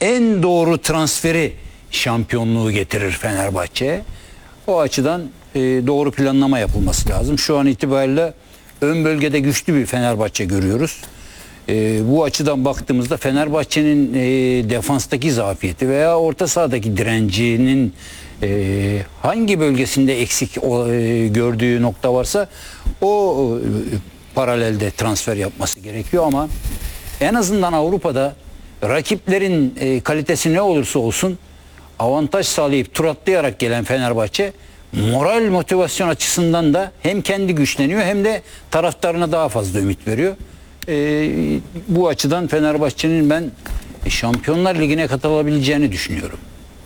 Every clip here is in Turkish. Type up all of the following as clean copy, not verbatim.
en doğru transferi şampiyonluğu getirir Fenerbahçe'ye. O açıdan doğru planlama yapılması lazım. Şu an itibariyle ön bölgede güçlü bir Fenerbahçe görüyoruz. Bu açıdan baktığımızda Fenerbahçe'nin defanstaki zafiyeti veya orta sahadaki direncinin hangi bölgesinde eksik gördüğü nokta varsa o paralelde transfer yapması gerekiyor ama en azından Avrupa'da rakiplerin kalitesi ne olursa olsun avantaj sağlayıp tur atlayarak gelen Fenerbahçe moral motivasyon açısından da hem kendi güçleniyor hem de taraftarına daha fazla ümit veriyor. Bu açıdan Fenerbahçe'nin ben Şampiyonlar Ligi'ne katılabileceğini düşünüyorum.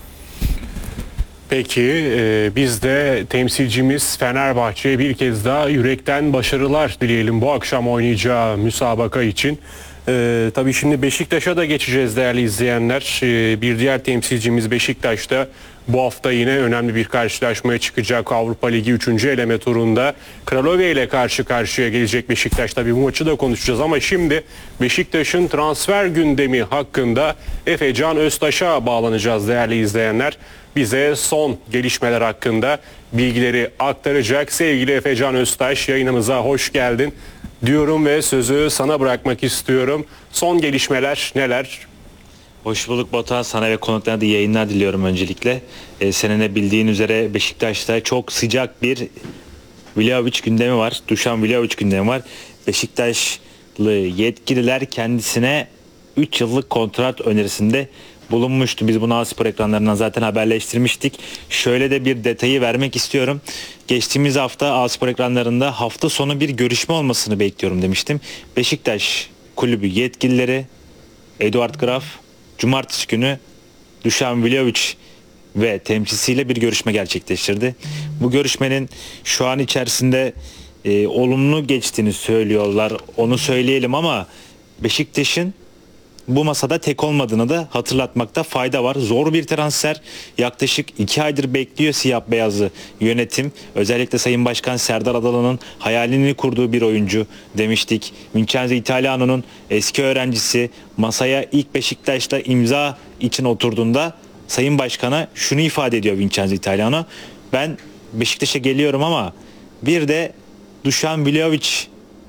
Peki biz de temsilcimiz Fenerbahçe'ye bir kez daha yürekten başarılar dileyelim bu akşam oynayacağı müsabaka için. Tabii şimdi Beşiktaş'a da geçeceğiz değerli izleyenler. Bir diğer temsilcimiz Beşiktaş'ta bu hafta yine önemli bir karşılaşmaya çıkacak. Avrupa Ligi 3. eleme turunda Kralove ile karşı karşıya gelecek Beşiktaş'ta bir maçı da konuşacağız. Ama şimdi Beşiktaş'ın transfer gündemi hakkında Efecan Öztaş'a bağlanacağız değerli izleyenler. Bize son gelişmeler hakkında bilgileri aktaracak. Sevgili Efecan Öztaş, yayınımıza hoş geldin diyorum ve sözü sana bırakmak istiyorum. Son gelişmeler neler? Hoş bulduk Batuhan. Sana ve konuklarına da yayınlar diliyorum öncelikle. Senin de bildiğin üzere Beşiktaş'ta çok sıcak bir Vlahović gündemi var. Dušan Vlahović gündemi var. Beşiktaşlı yetkililer kendisine 3 yıllık kontrat önerisinde bulunmuştu. Biz bunu A-Spor ekranlarından zaten haberleştirmiştik. Şöyle de bir detayı vermek istiyorum. Geçtiğimiz hafta A-Spor ekranlarında hafta sonu bir görüşme olmasını bekliyorum demiştim. Beşiktaş kulübü yetkilileri Eduard Graf cumartesi günü Dušan Vlahović ve temsilcisiyle bir görüşme gerçekleştirdi. Bu görüşmenin şu an içerisinde olumlu geçtiğini söylüyorlar. Onu söyleyelim ama Beşiktaş'ın bu masada tek olmadığını da hatırlatmakta fayda var. Zor bir transfer. Yaklaşık 2 aydır bekliyor siyah beyazlı yönetim. Özellikle Sayın Başkan Serdar Adalı'nın hayalini kurduğu bir oyuncu demiştik. Vincenzo Italiano'nun eski öğrencisi masaya ilk Beşiktaş'ta imza için oturduğunda Sayın Başkan'a şunu ifade ediyor Vincenzo Italiano. Ben Beşiktaş'a geliyorum ama bir de Dušan Vlahović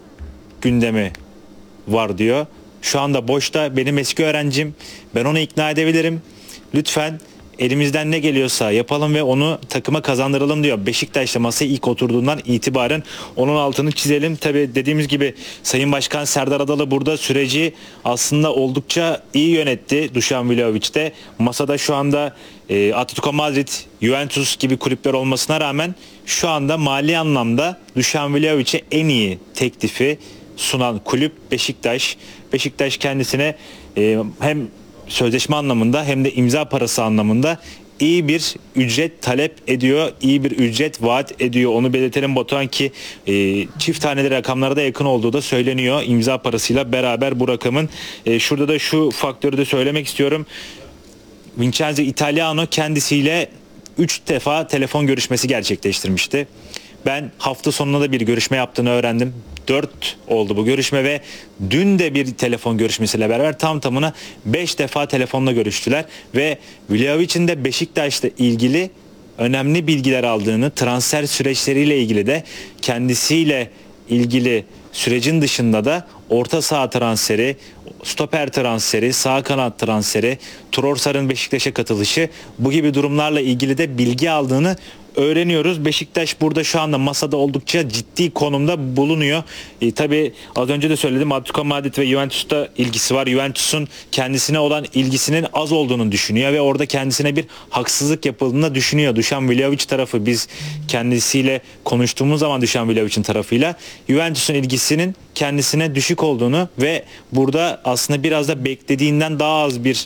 gündemi var diyor. Şu anda boşta, benim eski öğrencim. Ben onu ikna edebilirim. Lütfen elimizden ne geliyorsa yapalım ve onu takıma kazandıralım diyor. Beşiktaş'ta masaya ilk oturduğundan itibaren onun altını çizelim. Tabii dediğimiz gibi Sayın Başkan Serdar Adalı burada süreci aslında oldukça iyi yönetti. Dušan Vlahović'te masada şu anda Atletico Madrid, Juventus gibi kulüpler olmasına rağmen şu anda mali anlamda Dušan Vlahović'e en iyi teklifi sunan kulüp Beşiktaş. Beşiktaş kendisine hem sözleşme anlamında hem de imza parası anlamında iyi bir ücret talep ediyor. İyi bir ücret vaat ediyor. Onu belirtelim Batuhan ki çift taneli rakamlara da yakın olduğu da söyleniyor. İmza parasıyla beraber bu rakamın. Şurada da şu faktörü de söylemek istiyorum. Vincenzo Italiano kendisiyle 3 defa telefon görüşmesi gerçekleştirmişti. Ben hafta sonunda da bir görüşme yaptığını öğrendim. 4 oldu bu görüşme ve dün de bir telefon görüşmesiyle beraber tam tamına 5 defa telefonla görüştüler ve Vlahović'in de Beşiktaş'la ilgili önemli bilgiler aldığını, transfer süreçleriyle ilgili de kendisiyle ilgili sürecin dışında da orta saha transferi, stoper transferi, sağ kanat transferi, Trossard'ın Beşiktaş'a katılışı, bu gibi durumlarla ilgili de bilgi aldığını öğreniyoruz. Beşiktaş burada şu anda masada oldukça ciddi konumda bulunuyor. Tabii az önce de söyledim, Atletico Madrid ve Juventus'ta ilgisi var. Juventus'un kendisine olan ilgisinin az olduğunu düşünüyor ve orada kendisine bir haksızlık yapıldığını düşünüyor. Dušan Vlahović tarafı, biz kendisiyle konuştuğumuz zaman Dušan Vlahović'in tarafıyla Juventus'un ilgisinin kendisine düşük olduğunu ve burada aslında biraz da beklediğinden daha az bir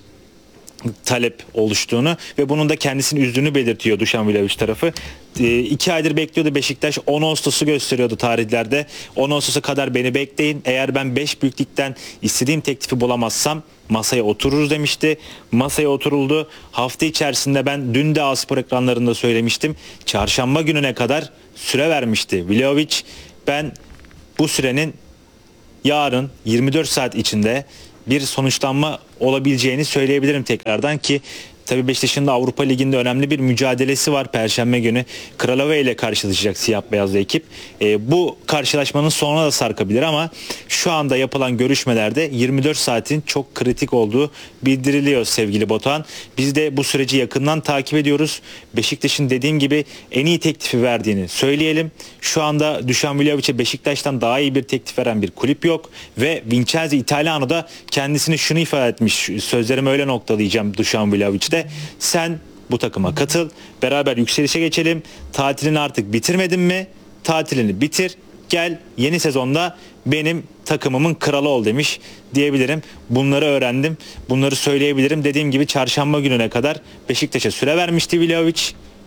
talep oluştuğunu ve bunun da kendisini üzdüğünü belirtiyor Dušan Vlahović tarafı. 2 aydır bekliyordu Beşiktaş. 10 Ağustos'u gösteriyordu tarihlerde. 10 Ağustos'a kadar beni bekleyin. Eğer ben 5 büyüklükten istediğim teklifi bulamazsam masaya otururuz demişti. Masaya oturuldu. Hafta içerisinde ben dün de A-Spor ekranlarında söylemiştim. Çarşamba gününe kadar süre vermişti Vlahović. Ben bu sürenin yarın 24 saat içinde bir sonuçlanma olabileceğini söyleyebilirim tekrardan ki tabii Beşiktaş'ın da Avrupa Ligi'nde önemli bir mücadelesi var. Perşembe günü Kralove ile karşılaşacak siyah beyazlı ekip. Bu karşılaşmanın sonuna da sarkabilir ama şu anda yapılan görüşmelerde 24 saatin çok kritik olduğu bildiriliyor sevgili Batuhan. Biz de bu süreci yakından takip ediyoruz. Beşiktaş'ın dediğim gibi en iyi teklifi verdiğini söyleyelim. Şu anda Dušan Vlahovic'e Beşiktaş'tan daha iyi bir teklif veren bir kulüp yok ve Vincenzo Italiano da kendisini şunu ifade etmiş. Sözlerimi öyle noktalayacağım Dušan Vlahovic'de. Sen bu takıma katıl, beraber yükselişe geçelim. Tatilini artık bitirmedin mi? Tatilini bitir, gel yeni sezonda benim takımımın kralı ol demiş diyebilirim. Bunları öğrendim, bunları söyleyebilirim. Dediğim gibi çarşamba gününe kadar Beşiktaş'a süre vermişti Vlahovic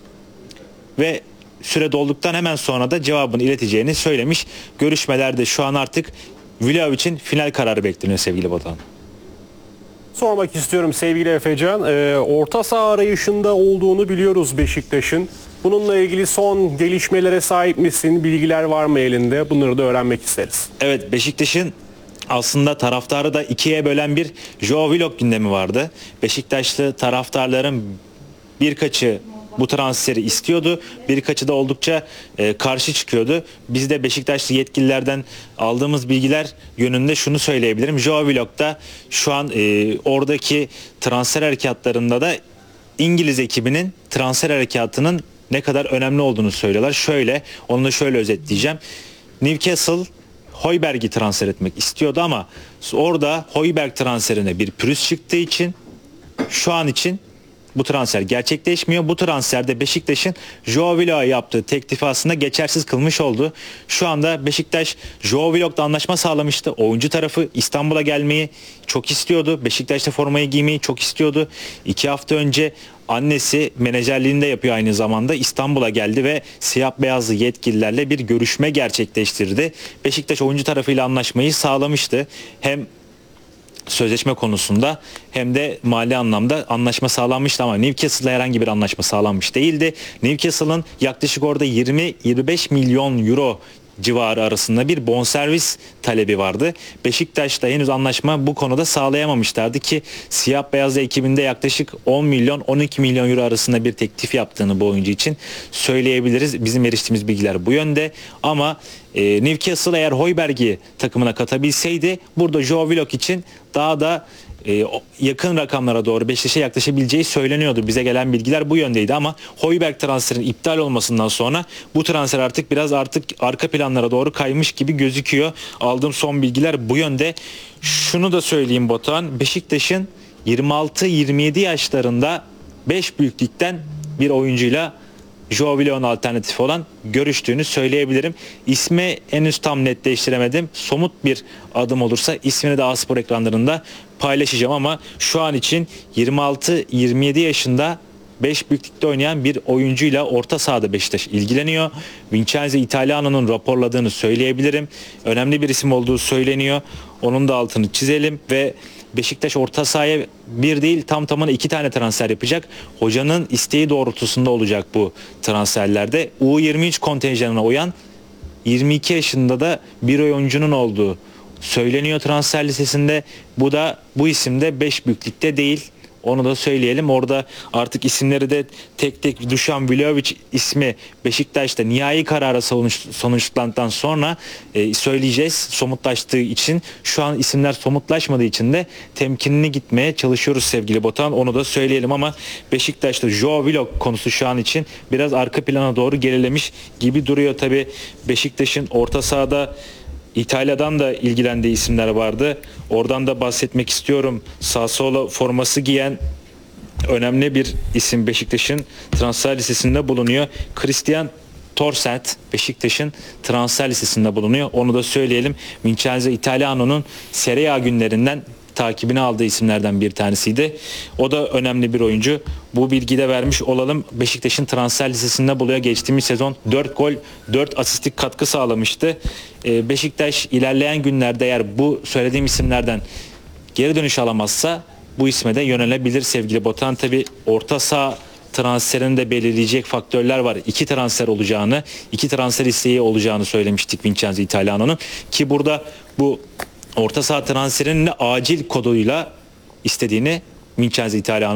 ve süre dolduktan hemen sonra da cevabını ileteceğini söylemiş. Görüşmelerde şu an artık Vlahovic'in final kararı bekleniyor sevgili Batuhan. Sormak istiyorum sevgili Efecan. Orta saha arayışında olduğunu biliyoruz Beşiktaş'ın. Bununla ilgili son gelişmelere sahip misin? Bilgiler var mı elinde? Bunları da öğrenmek isteriz. Evet, Beşiktaş'ın aslında taraftarı da ikiye bölen bir Joao Willock gündemi vardı. Beşiktaşlı taraftarların birkaçı bu transferi istiyordu. Birkaçı da oldukça karşı çıkıyordu. Biz de Beşiktaşlı yetkililerden aldığımız bilgiler yönünde şunu söyleyebilirim. Joao Willock da şu an oradaki transfer harekatlarında da İngiliz ekibinin transfer harekatının ne kadar önemli olduğunu söylüyorlar. Onu da şöyle özetleyeceğim. Newcastle Højbjerg'i transfer etmek istiyordu ama orada Højbjerg transferine bir pürüz çıktığı için şu an için bu transfer gerçekleşmiyor. Bu transferde Beşiktaş'ın Joao Willock'a yaptığı teklifi aslında geçersiz kılmış oldu. Şu anda Beşiktaş Joao Willock'la anlaşma sağlamıştı. Oyuncu tarafı İstanbul'a gelmeyi çok istiyordu. Beşiktaş'ta formayı giymeyi çok istiyordu. 2 hafta önce annesi menajerliğini de yapıyor aynı zamanda. İstanbul'a geldi ve siyah beyazlı yetkililerle bir görüşme gerçekleştirdi. Beşiktaş oyuncu tarafıyla anlaşmayı sağlamıştı. Hem sözleşme konusunda hem de mali anlamda anlaşma sağlanmıştı ama Newcastle'la herhangi bir anlaşma sağlanmış değildi. Newcastle'ın yaklaşık orada 20-25 milyon euro civarı arasında bir bonservis talebi vardı. Beşiktaş'ta henüz anlaşma bu konuda sağlayamamışlardı ki siyah beyazlı ekibinde yaklaşık 10 milyon 12 milyon euro arasında bir teklif yaptığını bu oyuncu için söyleyebiliriz. Bizim eriştiğimiz bilgiler bu yönde ama Newcastle eğer Højbjerg'i takımına katabilseydi burada Joao Willock için daha da yakın rakamlara doğru Beşiktaş'a yaklaşabileceği söyleniyordu. Bize gelen bilgiler bu yöndeydi ama Højbjerg transferinin iptal olmasından sonra bu transfer biraz arka planlara doğru kaymış gibi gözüküyor. Aldığım son bilgiler bu yönde. Şunu da söyleyeyim Batuhan. Beşiktaş'ın 26-27 yaşlarında 5 büyüklükten bir oyuncuyla Joao Willock'un alternatifi olan görüştüğünü söyleyebilirim. İsmi henüz tam netleştiremedim. Somut bir adım olursa ismini de A-Spor ekranlarında paylaşacağım ama şu an için 26-27 yaşında 5 büyüklükte oynayan bir oyuncuyla orta sahada Beşiktaş ilgileniyor. Vincenzo Italiano'nun raporladığını söyleyebilirim. Önemli bir isim olduğu söyleniyor. Onun da altını çizelim ve Beşiktaş orta sahaya bir değil tam tamına 2 tane transfer yapacak. Hocanın isteği doğrultusunda olacak bu transferlerde. U23 kontenjanına uyan 22 yaşında da bir oyuncunun olduğu söyleniyor transfer listesinde. Bu isim de 5 büyüklükte değil. Onu da söyleyelim. Orada artık isimleri de tek tek Dušan Vlahovic ismi Beşiktaş'ta nihai karara sonuçlandıktan sonra söyleyeceğiz. Somutlaştığı için şu an isimler somutlaşmadığı için de temkinli gitmeye çalışıyoruz sevgili Botan. Onu da söyleyelim ama Beşiktaş'ta Joao Willock konusu şu an için biraz arka plana doğru gerilemiş gibi duruyor. Tabii Beşiktaş'ın orta sahada İtalya'dan da ilgilendiği isimler vardı. Oradan da bahsetmek istiyorum. Sassuolo forması giyen önemli bir isim Beşiktaş'ın transfer listesinde bulunuyor. Christian Torset Beşiktaş'ın transfer listesinde bulunuyor. Onu da söyleyelim. Vincenzo Italiano'nun Serie A günlerinden takibini aldığı isimlerden bir tanesiydi. O da önemli bir oyuncu. Bu bilgiyi de vermiş olalım. Beşiktaş'ın transfer listesinde buluyor. Geçtiğimiz sezon 4 gol 4 asistlik katkı sağlamıştı. Beşiktaş ilerleyen günlerde eğer bu söylediğim isimlerden geri dönüş alamazsa bu isme de yönelebilir sevgili Botan. Tabi orta saha transferini de belirleyecek faktörler var. 2 transfer olacağını, 2 transfer isteği olacağını söylemiştik Vincenzo Italiano'nun. Ki burada bu orta saha transferinin acil koduyla istediğini Vincenzo İtalyan